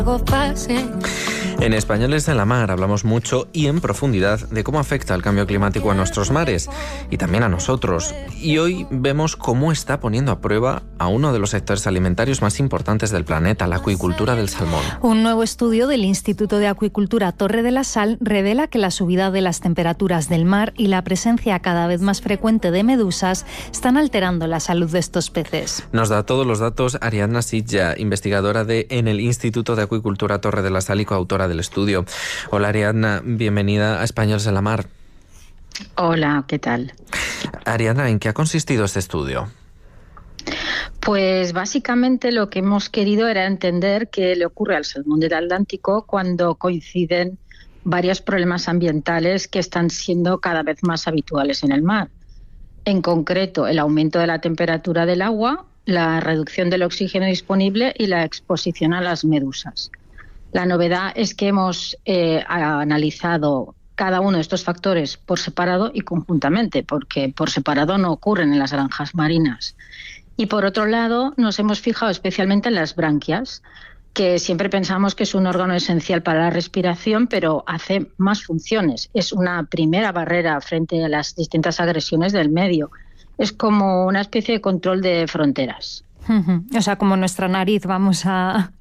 En Españoles en la Mar hablamos mucho y en profundidad de cómo afecta el cambio climático a nuestros mares y también a nosotros. Y hoy vemos cómo está poniendo a prueba a uno de los sectores alimentarios más importantes del planeta, la acuicultura del salmón. Un nuevo estudio del Instituto de Acuicultura Torre de la Sal revela que la subida de las temperaturas del mar y la presencia cada vez más frecuente de medusas están alterando la salud de estos peces. Nos da todos los datos Ariadna Sitja, investigadora en el Instituto de Acuicultura Torre de la Sal y coautora del estudio. Hola Ariadna, bienvenida a Españoles en la Mar. Hola, ¿qué tal? Ariadna, ¿en qué ha consistido este estudio? Pues básicamente lo que hemos querido era entender qué le ocurre al salmón del Atlántico cuando coinciden varios problemas ambientales que están siendo cada vez más habituales en el mar. En concreto, el aumento de la temperatura del agua, la reducción del oxígeno disponible y la exposición a las medusas. La novedad es que hemos analizado cada uno de estos factores por separado y conjuntamente, porque por separado no ocurren en las granjas marinas. Y por otro lado, nos hemos fijado especialmente en las branquias, que siempre pensamos que es un órgano esencial para la respiración, pero hace más funciones. Es una primera barrera frente a las distintas agresiones del medio. Es como una especie de control de fronteras. O sea, como nuestra nariz, vamos a...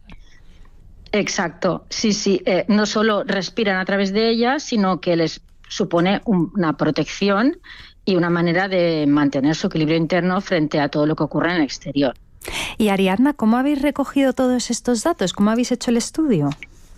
Exacto, sí. No solo respiran a través de ellas, sino que les supone una protección y una manera de mantener su equilibrio interno frente a todo lo que ocurre en el exterior. Y Ariadna, ¿cómo habéis recogido todos estos datos? ¿Cómo habéis hecho el estudio?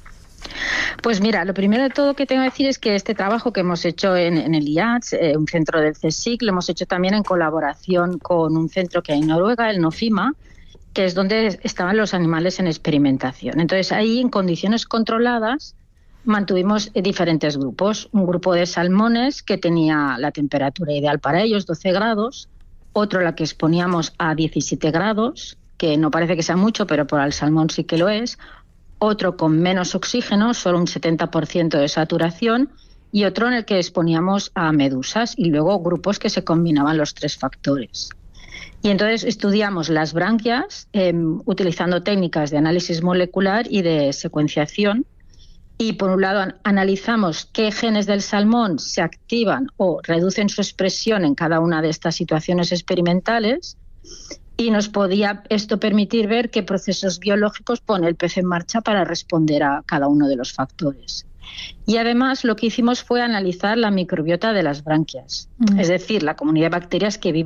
Pues mira, lo primero de todo que tengo que decir es que este trabajo que hemos hecho en el IATS, un centro del CSIC, lo hemos hecho también en colaboración con un centro que hay en Noruega, el NOFIMA, que es donde estaban los animales en experimentación. Entonces ahí, en condiciones controladas, mantuvimos diferentes grupos. Un grupo de salmones que tenía la temperatura ideal para ellos, 12 grados, otro la que exponíamos a 17 grados, que no parece que sea mucho, pero para el salmón sí que lo es, otro con menos oxígeno, solo un 70% de saturación, y otro en el que exponíamos a medusas, y luego grupos que se combinaban los tres factores. Y entonces estudiamos las branquias utilizando técnicas de análisis molecular y de secuenciación. Y por un lado analizamos qué genes del salmón se activan o reducen su expresión en cada una de estas situaciones experimentales. Y nos podía esto permitir ver qué procesos biológicos pone el pez en marcha para responder a cada uno de los factores. Y además lo que hicimos fue analizar la microbiota de las branquias, es decir, la comunidad de bacterias que viven